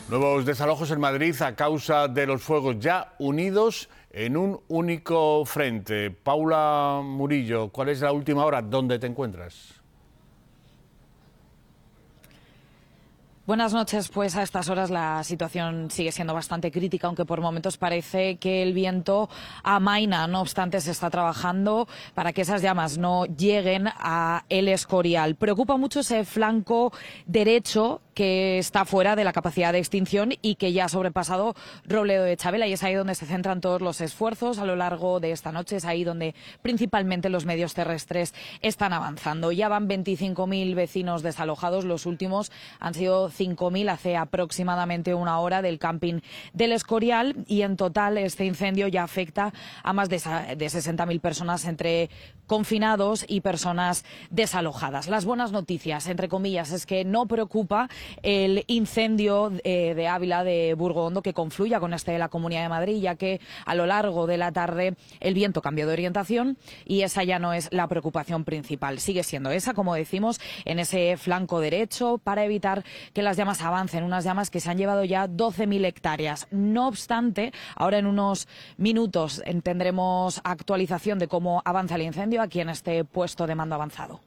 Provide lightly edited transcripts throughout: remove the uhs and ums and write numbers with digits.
Nuevos desalojos en Madrid a causa de los fuegos ya unidos en un único frente. Paula Murillo, ¿cuál es la última hora? ¿Dónde te encuentras? Buenas noches. Pues a estas horas la situación sigue siendo bastante crítica, aunque por momentos parece que el viento amaina. No obstante, se está trabajando para que esas llamas no lleguen a El Escorial. Preocupa mucho ese flanco derecho que está fuera de la capacidad de extinción y que ya ha sobrepasado Robledo de Chavela, y es ahí donde se centran todos los esfuerzos a lo largo de esta noche. Es ahí donde principalmente los medios terrestres están avanzando. Ya van 25.000 vecinos desalojados, los últimos han sido 5.000 hace aproximadamente una hora del camping del Escorial, y en total este incendio ya afecta a más de 60.000 personas entre confinados y personas desalojadas. Las buenas noticias, entre comillas, es que no preocupa el incendio de Ávila, de Burgondo, que confluya con este de la Comunidad de Madrid, ya que a lo largo de la tarde el viento cambió de orientación y esa ya no es la preocupación principal. Sigue siendo esa, como decimos, en ese flanco derecho, para evitar que las llamas avancen, unas llamas que se han llevado ya 12.000 hectáreas. No obstante, ahora en unos minutos tendremos actualización de cómo avanza el incendio aquí en este puesto de mando avanzado.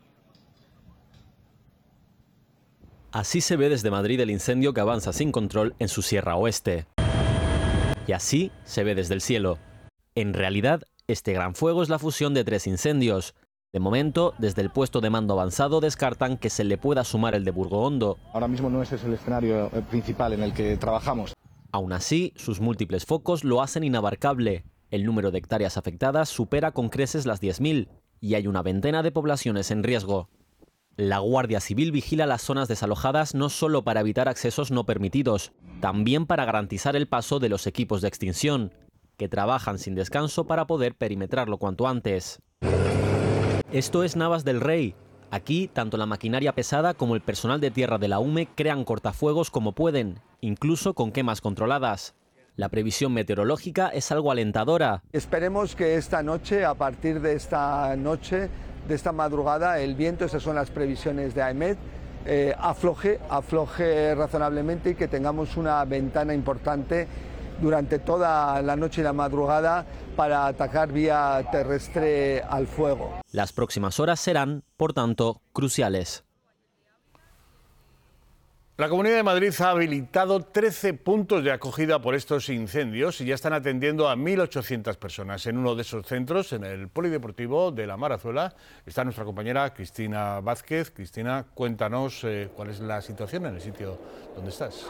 Así se ve desde Madrid el incendio que avanza sin control en su Sierra Oeste. Y así se ve desde el cielo. En realidad, este gran fuego es la fusión de 3 incendios. De momento, desde el puesto de mando avanzado descartan que se le pueda sumar el de Burgondo. Ahora mismo no ese es el escenario principal en el que trabajamos. Aún así, sus múltiples focos lo hacen inabarcable. El número de hectáreas afectadas supera con creces las 10.000 y hay una veintena de poblaciones en riesgo. La Guardia Civil vigila las zonas desalojadas no solo para evitar accesos no permitidos, también para garantizar el paso de los equipos de extinción, que trabajan sin descanso para poder perimetrarlo cuanto antes. Esto es Navas del Rey. Aquí, tanto la maquinaria pesada como el personal de tierra de la UME crean cortafuegos como pueden, incluso con quemas controladas. La previsión meteorológica es algo alentadora. Esperemos que esta noche, a partir de esta noche, de esta madrugada, el viento, esas son las previsiones de AEMET, afloje razonablemente y que tengamos una ventana importante durante toda la noche y la madrugada para atacar vía terrestre al fuego. Las próximas horas serán, por tanto, cruciales. La Comunidad de Madrid ha habilitado 13 puntos de acogida por estos incendios y ya están atendiendo a 1.800 personas. En uno de esos centros, en el Polideportivo de la Marazuela, está nuestra compañera Cristina Vázquez. Cristina, cuéntanos cuál es la situación en el sitio donde estás.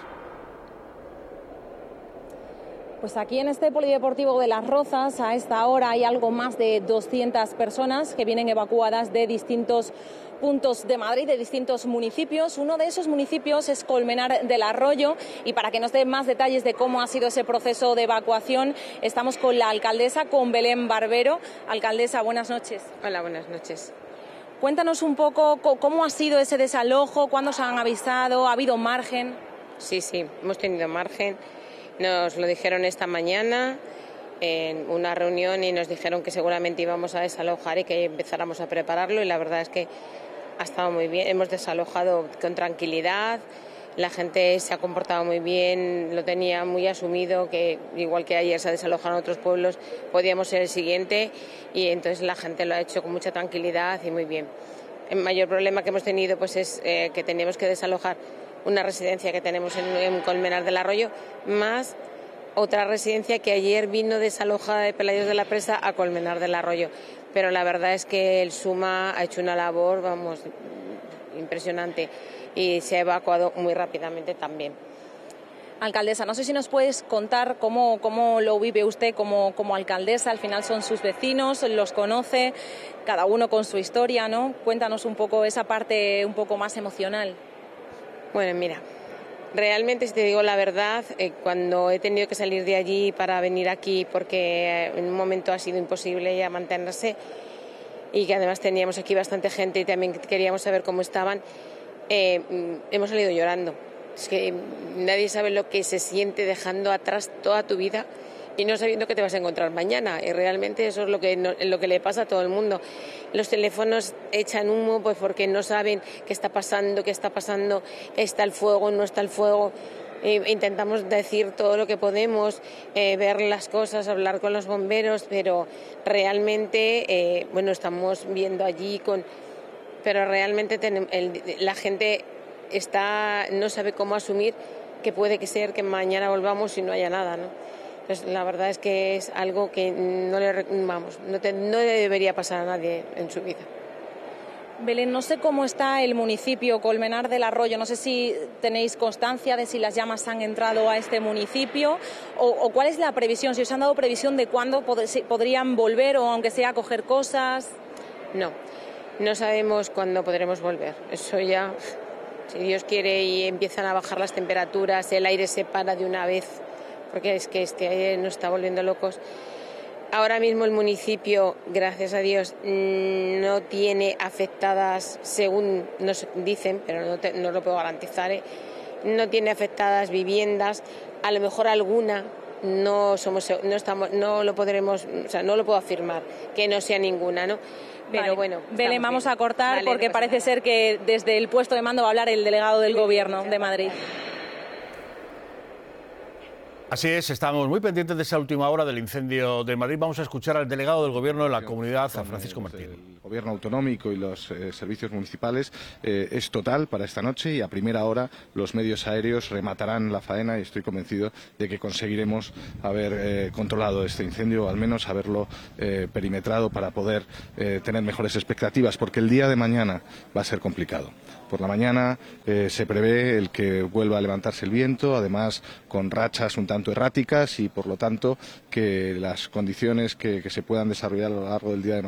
Pues aquí en este Polideportivo de Las Rozas, a esta hora hay algo más de 200 personas que vienen evacuadas de distintos puntos de Madrid, de distintos municipios. Uno de esos municipios es Colmenar del Arroyo, y para que nos dé más detalles de cómo ha sido ese proceso de evacuación, estamos con la alcaldesa, con Belén Barbero. Alcaldesa, buenas noches. Hola, buenas noches. Cuéntanos un poco cómo ha sido ese desalojo, cuándo se han avisado, ¿ha habido margen? Sí, hemos tenido margen. Nos lo dijeron esta mañana en una reunión y nos dijeron que seguramente íbamos a desalojar y que empezáramos a prepararlo, y la verdad es que ha estado muy bien. Hemos desalojado con tranquilidad, la gente se ha comportado muy bien, lo tenía muy asumido, que igual que ayer se desalojaron otros pueblos, podíamos ser el siguiente, y entonces la gente lo ha hecho con mucha tranquilidad y muy bien. El mayor problema que hemos tenido pues es que teníamos que desalojar una residencia que tenemos en Colmenar del Arroyo, más otra residencia que ayer vino desalojada de Pelayos de la Presa a Colmenar del Arroyo. Pero la verdad es que el SUMA ha hecho una labor, impresionante, y se ha evacuado muy rápidamente también. Alcaldesa, no sé si nos puedes contar cómo lo vive usted como alcaldesa. Al final son sus vecinos, los conoce, cada uno con su historia, ¿no? Cuéntanos un poco esa parte un poco más emocional. Bueno, mira, realmente, si te digo la verdad, cuando he tenido que salir de allí para venir aquí, porque en un momento ha sido imposible ya mantenerse, y que además teníamos aquí bastante gente y también queríamos saber cómo estaban, hemos salido llorando. Es que nadie sabe lo que se siente dejando atrás toda tu vida y no sabiendo que te vas a encontrar mañana, y realmente eso es lo que le pasa a todo el mundo. Los teléfonos echan humo pues porque no saben qué está pasando, está el fuego, no está el fuego, intentamos decir todo lo que podemos, ver las cosas, hablar con los bomberos, pero realmente, estamos viendo allí pero realmente la gente no sabe cómo asumir que puede ser que mañana volvamos y no haya nada, ¿no? Pues la verdad es que es algo que no le debería pasar a nadie en su vida. Belén, no sé cómo está el municipio Colmenar del Arroyo, no sé si tenéis constancia de si las llamas han entrado a este municipio o cuál es la previsión, si os han dado previsión de cuándo podrían volver o aunque sea a coger cosas. No sabemos cuándo podremos volver, eso ya, si Dios quiere y empiezan a bajar las temperaturas, el aire se para de una vez, porque es que este aire nos está volviendo locos. Ahora mismo el municipio, gracias a Dios, no tiene afectadas, según nos dicen, pero no lo puedo garantizar, no tiene afectadas viviendas, a lo mejor alguna no lo podremos, no lo puedo afirmar, que no sea ninguna, ¿no? Pero bueno, Belén, vamos a cortar porque parece ser que desde el puesto de mando va a hablar el delegado del Gobierno de Madrid. Así es, estamos muy pendientes de esa última hora del incendio de Madrid. Vamos a escuchar al delegado del Gobierno de la comunidad, a Francisco Martín. El Gobierno autonómico y los servicios municipales es total para esta noche y a primera hora los medios aéreos rematarán la faena y estoy convencido de que conseguiremos haber controlado este incendio o al menos haberlo perimetrado para poder tener mejores expectativas, porque el día de mañana va a ser complicado. Por la mañana se prevé el que vuelva a levantarse el viento, además con rachas un tanto erráticas y por lo tanto que las condiciones que se puedan desarrollar a lo largo del día de mañana